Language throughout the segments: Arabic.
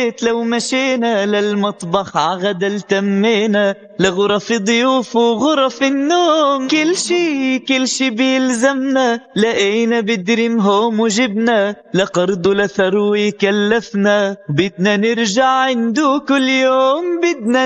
البيت لو مشينا للمطبخ عغدا التمينا لغرف ضيوف وغرف النوم كل شي بيلزمنا لقينا بدريم هوم وجبنا لقرض لثروي كلفنا بدنا نرجع عنده كل يوم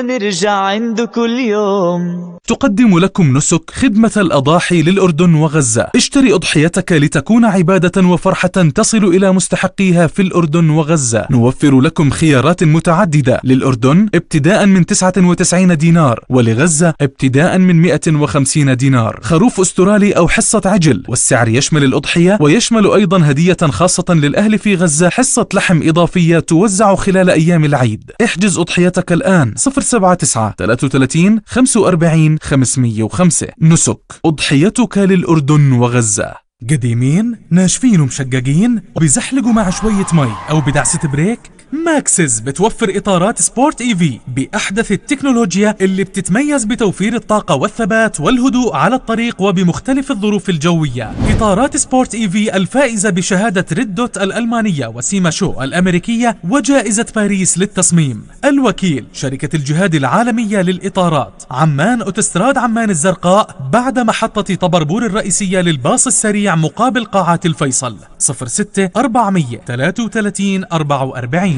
تقدم لكم نسك خدمة الأضاحي للأردن وغزة. اشتري أضحيتك لتكون عبادة وفرحة تصل إلى مستحقيها في الأردن وغزة. نوفر لكم خيارات متعددة للأردن ابتداء من 99 دينار ولغزة ابتداء من 150 دينار. خروف أسترالي أو حصة عجل، والسعر يشمل الأضحية ويشمل أيضا هدية خاصة للأهل في غزة، حصة لحم إضافية توزع خلال أيام العيد. احجز أضحيتك الآن 079 33 45 505. نسك أضحيتك للأردن وغزة. قديمين ناشفين ومشققين وبيزحلقوا مع شوية مي أو بدعسة بريك؟ ماكسز بتوفر إطارات سبورت إيفي بأحدث التكنولوجيا اللي بتتميز بتوفير الطاقة والثبات والهدوء على الطريق وبمختلف الظروف الجوية. إطارات سبورت إيفي الفائزة بشهادة ريد دوت الألمانية وسيما شو الأمريكية وجائزة باريس للتصميم. الوكيل شركة الجهاد العالمية للإطارات، عمان أوتوستراد عمان الزرقاء بعد محطة طبربور الرئيسية للباص السريع مقابل قاعات الفيصل. 06 400 33 44.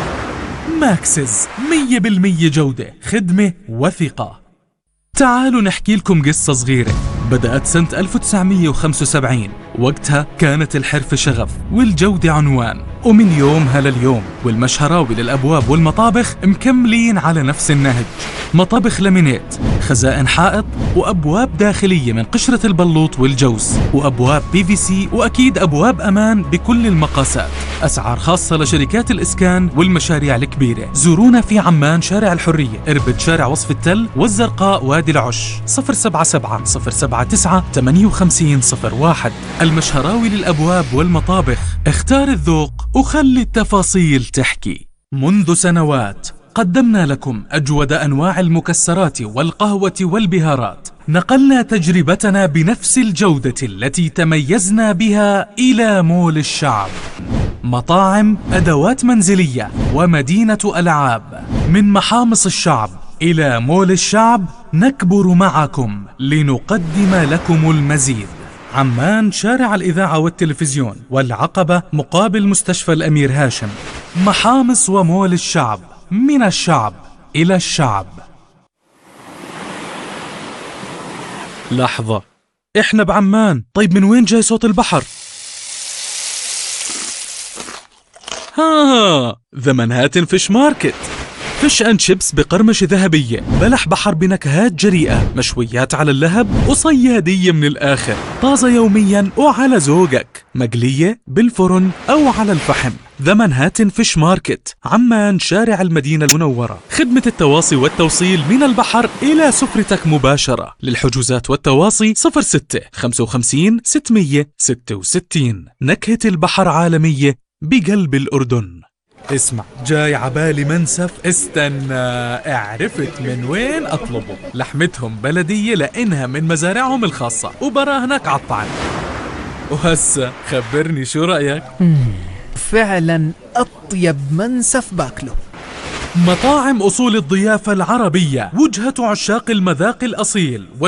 ماكسز 100% جودة، خدمة وثقة. تعالوا نحكي لكم قصة صغيرة. بدأت سنة 1975، وقتها كانت الحرفة شغف والجودة عنوان، ومن يومها لليوم والمشهراوي للأبواب والمطابخ مكملين على نفس النهج. مطابخ لامينيت، خزائن حائط، وأبواب داخلية من قشرة البلوط والجوز، وأبواب PVC، وأكيد أبواب أمان بكل المقاسات. أسعار خاصة لشركات الإسكان والمشاريع الكبيرة. زورونا في عمان شارع الحرية، إربد شارع وصف التل، والزرقاء وادي العش. 077 079 58 01. المشهراوي للأبواب والمطابخ. اختار الذوق وخلي التفاصيل تحكي. منذ سنوات قدمنا لكم أجود أنواع المكسرات والقهوة والبهارات. نقلنا تجربتنا بنفس الجودة التي تميزنا بها إلى مول الشعب. مطاعم، أدوات منزلية، ومدينة ألعاب. من محامص الشعب إلى مول الشعب نكبر معكم لنقدم لكم المزيد. عمان شارع الإذاعة والتلفزيون، والعقبة مقابل مستشفى الأمير هاشم. محامص ومول الشعب، من الشعب إلى الشعب. لحظة، إحنا بعمان، طيب من وين جاي صوت البحر؟ ذا منهاتن فيش ماركت. فيش أند شيبس بقرمشة ذهبية، بلح بحر بنكهات جريئة، مشويات على اللهب وصيادية من الآخر، طازة يوميا وعلى ذوقك، مقلية بالفرن أو على الفحم. ذا منهاتن فيش ماركت، عمان شارع المدينة المنورة. خدمة التواصي والتوصيل من البحر إلى سفرتك مباشرة. للحجوزات والتواصي 06 55 666. نكهة البحر عالمية بقلب الأردن. اسمع، جاي عبالي منسف، استنى، عرفت من وين أطلبه. لحمتهم بلدية لأنها من مزارعهم الخاصة وبراهنك عالطعم. وهسه خبرني شو رأيك؟ فعلا أطيب منسف باكله. مطاعم أصول الضيافة العربية، وجهة عشاق المذاق الأصيل.